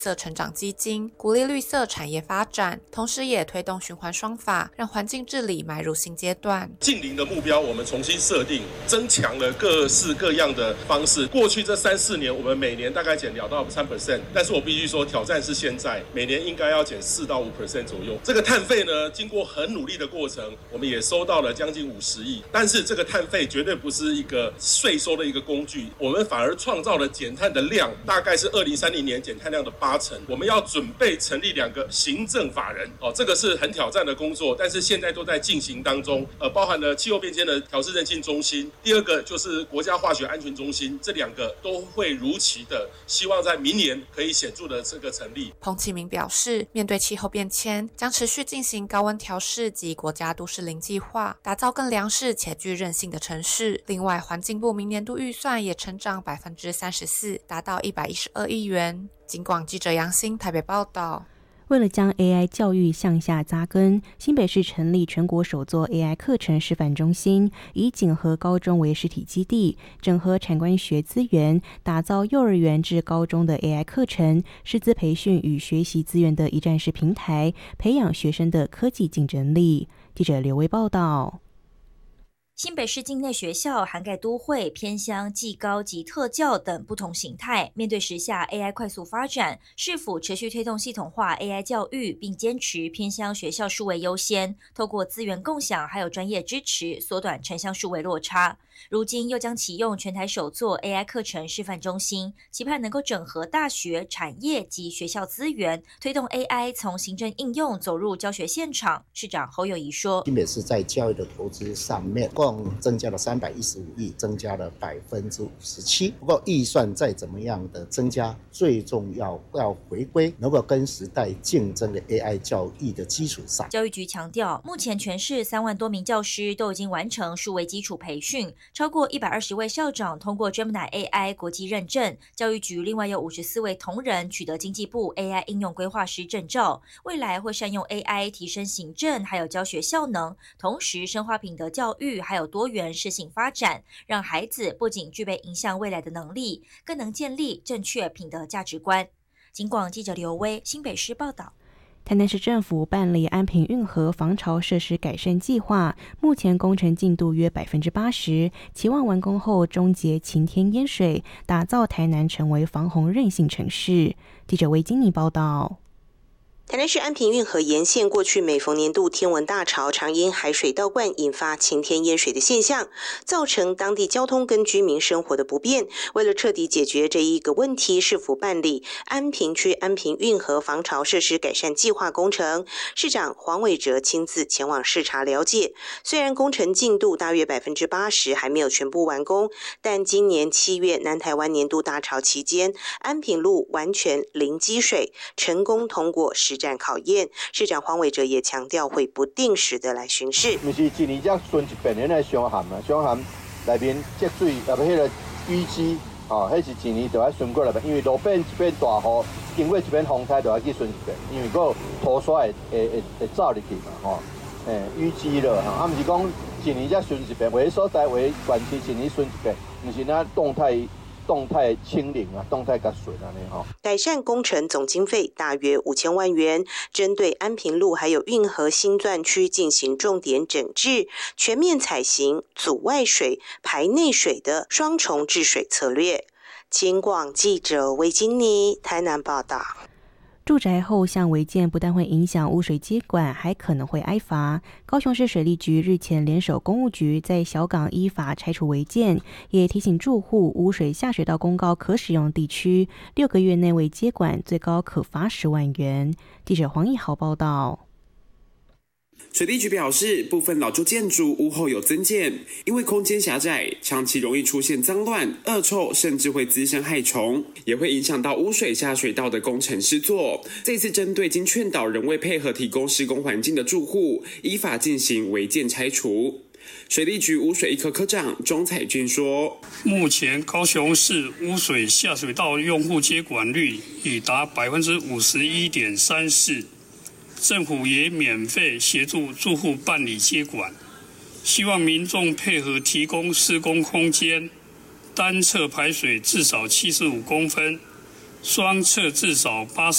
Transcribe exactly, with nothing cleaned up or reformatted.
色成长基金，鼓励绿色产业发展，同时也推动循环双法，让环境治理迈入新阶段。 净零的目标我们重新设定，增强了各式各样的方式。过去这三四年，我们每年大概减两到三 percent， 但是我必须说，挑战是现在每年应该要减四到五 percent 左右。这个碳费呢，经过很努力的过程，我们也收到了将近五十亿。但是这个碳费绝对不是一个税收的一个工具，我们反而创造了减碳的量，大概是二零三零年减碳量的八成。我们要准备成立两个行政法人，哦，这个是很挑战的工作，但是现在都在进行当中。呃，包含了气候变迁的调适韧性中心，第二个就是国家化学安全中心，这两个都会如期的，希望在明年可以显著的这个成立。 彭启明表示，面对气候变迁，将持续进行高温调适及国家都市零计划，打造更良适且具韧性的城市。另外，环境部明年度预算也成长百分之三十四，达到一百一十二亿元。警广记者杨欣台北报道。 为了将 A I 教育向下扎根，新北市成立全国首座 A I 课程示范中心，以锦和高中为实体基地，整合产官学资源，打造幼儿园至高中的 A I 课程、师资培训与学习资源的一站式平台，培养学生的科技竞争力。记者刘威报道。 新北市境内学校涵盖都会、偏乡、技高及特教等不同形态，面对时下 A I 快速发展，是否持续推动系统化 A I 教育，并坚持偏乡学校数位优先，透过资源共享还有专业支持，缩短城乡数位落差。如今又将启用全台首座 A I 课程示范中心，期盼能够整合大学、产业及学校资源，推动 A I 从行政应用走入教学现场。市长侯友宜说， 新北市在教育的投资上面共增加了三百一十五亿，增加了百分之五十七。不过预算再怎么样的增加，最重要要回归能够跟时代竞争的 A I 教育的基础上。 教育局强调，目前全市三万多名教师都已经完成数位基础培训，超过一百二十位校长通过 Gemini A I 国际认证。教育局另外有五十四位同仁取得经济部 A I 应用规划师证照，未来会善用 A I 提升行政还有教学效能，同时深化品德教育还有多元适性发展，让孩子不仅具备影响未来的能力，更能建立正确品德价值观。警广记者刘威新北市报道。 台南市政府办理安平运河防潮设施改善计划，目前工程进度约百分之八十，期望完工后终结晴天淹水，打造台南成为防洪韧性城市。记者魏金妮报道。 台南市安平运河沿线过去每逢年度天文大潮，常因海水倒灌引发晴天淹水的现象，造成当地交通跟居民生活的不便。为了彻底解决这一个问题，市府办理安平区安平运河防潮设施改善计划工程，市长黄伟哲亲自前往视察了解。虽然工程进度大约百分之八十，还没有全部完工，但今年七月南台湾年度大潮期间，安平路完全零积水，成功通过实战考验。市长黄伟哲也强调会不定时的来巡视。 不是一年才巡一遍，那伤涵啊，伤涵内面积水，啊不，迄个淤积，哦，迄是一年就要巡过来遍，因为路边一片大雨，经过一片风台就要去巡一遍，因为佫有土沙会会会会走入去嘛，吼、哦，诶淤积了，啊，毋是讲一年才巡一遍，有的所在有的县市一年巡一遍，毋是那动态。动态清零啊，动态甲水啊，那哈。 改善工程总经费大约五千万元，针对安平路还有运河新钻区进行重点整治，全面采行阻外水、排内水的双重治水策略。警广记者魏金妮台南报道。 住宅后向违建不但会影响污水接管，还可能会挨罚。高雄市水利局日前联手公务局，在小港依法拆除违建，也提醒住户污水下水道公告可使用地区，六个月内未接管，最高可罚十万元。记者黄义豪报道。 水利局表示，部分老旧建筑屋后有增建，因为空间狭窄，长期容易出现脏乱、恶臭，甚至会滋生害虫，也会影响到污水下水道的工程施作。这次针对经劝导仍未配合提供施工环境的住户，依法进行违建拆除。水利局污水一科科长钟彩俊说， 目前高雄市污水下水道用户接管率已达 百分之五十一点三四，政府也免费协助住户办理接管，希望民众配合提供施工空间，单侧排水至少七十五公分，双侧至少八十